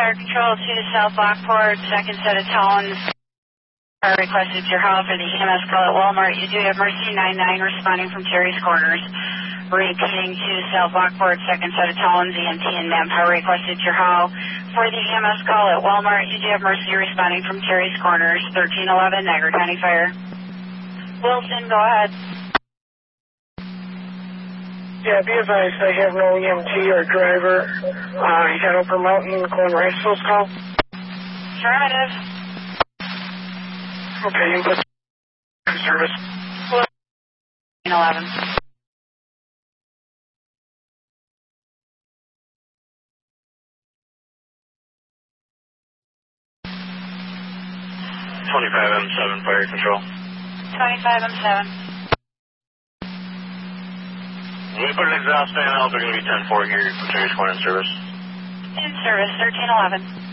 Fire Control to South Lockport, second set of tones. Are requested to your house for the EMS call at Walmart. You do have Mercy 99 responding from Terry's Corners. Repeating to South Lockport, second set of tones. EMT and Manpower requested your house for the EMS call at Walmart. You do have Mercy responding from Terry's Corners. 1311 Niagara County Fire. Wilson, go ahead. Yeah, be advised I have no EMT or driver. Hanover Mountain, Glen Riceville's call. Affirmative. Okay, input service. 11. M7 Fire Control. 25M7. When we put an exhaust fan out, they're going to be 10-4 here for Terry's Corner in service. In service, 1311.